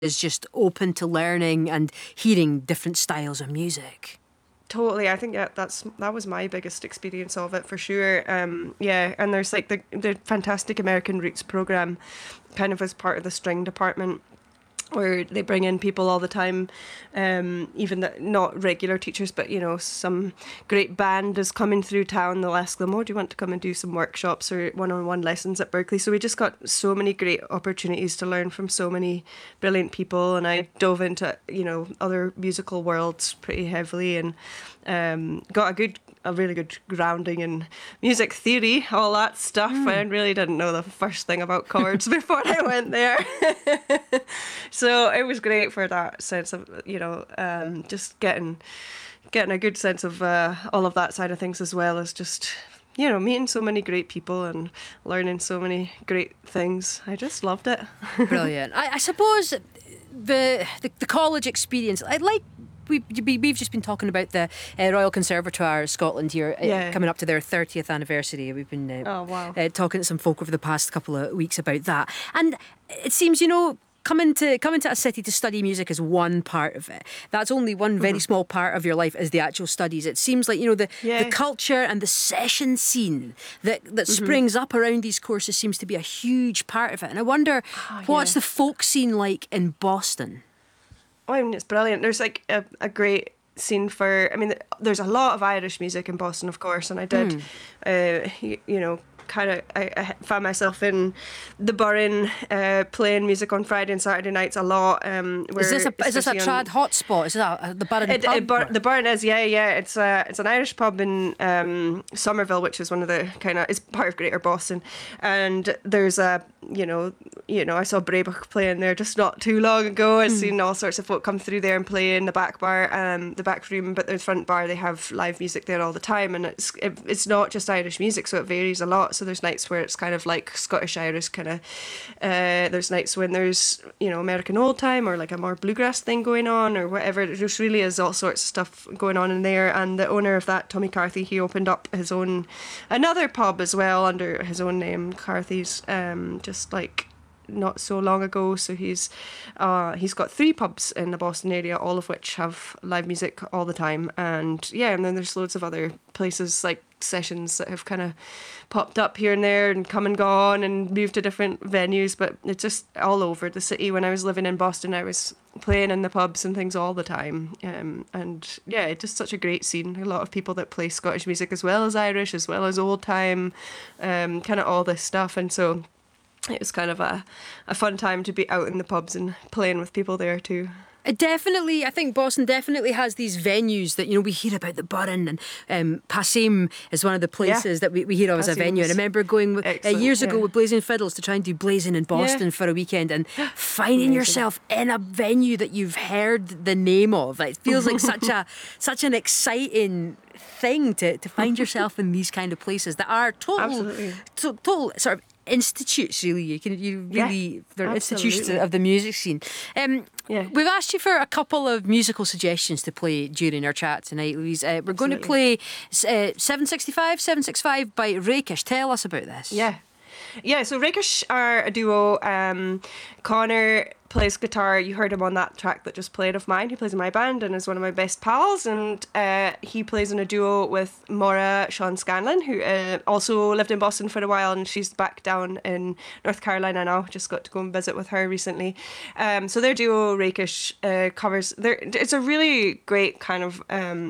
is just open to learning and hearing different styles of music. Totally, I think that was my biggest experience of it for sure. Yeah, and there's like the fantastic American Roots program, kind of as part of the string department, where they bring in people all the time, even not regular teachers, but some great band is coming through town. They'll ask them, "Oh, do you want to come and do some workshops or one-on-one lessons at Berklee?" So we just got so many great opportunities to learn from so many brilliant people, and I dove into other musical worlds pretty heavily, and got a really good grounding in music theory, all that stuff. I really didn't know the first thing about chords before I went there. So it was great for that sense of, just getting a good sense of all of that side of things, as well as just, meeting so many great people and learning so many great things. I just loved it. Brilliant. I suppose the college experience, we've just been talking about the Royal Conservatoire Scotland here, coming up to their 30th anniversary. We've been talking to some folk over the past couple of weeks about that. And it seems, coming to a city to study music is one part of it. That's only one very small part of your life, is the actual studies. It seems like, the culture and the session scene that springs up around these courses seems to be a huge part of it. And I wonder, what's the folk scene like in Boston? Oh, I mean, it's brilliant. There's like a great scene there's a lot of Irish music in Boston, of course, and I did, I found myself in the Burren playing music on Friday and Saturday nights a lot. Is this a trad hotspot? Is that the Burren pub? The Burren is, yeah. It's an Irish pub in Somerville, which is one of the it's part of Greater Boston. And there's I saw Braybuck playing there just not too long ago. I've seen all sorts of folk come through there and play in the back bar, the back room, but the front bar, they have live music there all the time, and it's not just Irish music, so it varies a lot. So there's nights where it's kind of like Scottish Irish there's nights when there's American old time or like a more bluegrass thing going on or whatever. There just really is all sorts of stuff going on in there. And the owner of that, Tommy Carthy, he opened up another pub as well under his own name, Carthy's, just like not so long ago. So he's got 3 pubs in the Boston area, all of which have live music all the time. And then there's loads of other places like sessions that have kind of popped up here and there and come and gone and moved to different venues, but it's just all over the city. When I was living in Boston, I was playing in the pubs and things all the time, and it's just such a great scene. A lot of people that play Scottish music as well as Irish, as well as old time, kind of all this stuff. And so it was kind of a fun time to be out in the pubs and playing with people there too. Definitely, I think Boston definitely has these venues that, we hear about, the Burren, and Passim is one of the places that we hear of as a venue. And I remember going years ago with Blazing Fiddles to try and do Blazing in Boston for a weekend, and finding yourself in a venue that you've heard the name of. It feels like such an exciting thing to find yourself in these kind of places that are total sort of institutes, really. They're institutions of the music scene. We've asked you for a couple of musical suggestions to play during our chat tonight, Louise. We're going to play 765 by Rakish. Tell us about this. So Rakish are a duo. Connor plays guitar. You heard him on that track that just played of mine. He plays in my band and is one of my best pals. And he plays in a duo with Maura Sean Scanlon, who also lived in Boston for a while, and she's back down in North Carolina now. Just got to go and visit with her recently. So their duo, Rakish, covers... It's a really great kind of...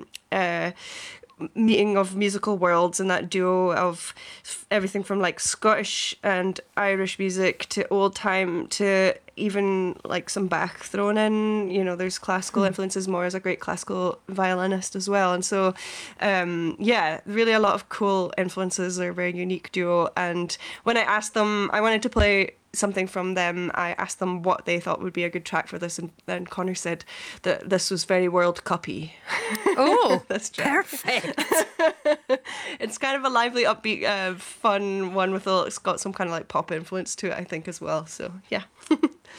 meeting of musical worlds, and that duo of everything from like Scottish and Irish music to old time to even like some Bach thrown in. There's classical influences. Maura's a great classical violinist as well, and so really a lot of cool influences. They're a very unique duo, and when I asked them, I wanted to play something from them, I asked them what they thought would be a good track for this, and then Connor said that this was very World Cuppy. Oh, that's perfect. It's kind of a lively, upbeat, fun one it's got some kind of like pop influence to it, I think, as well. So yeah.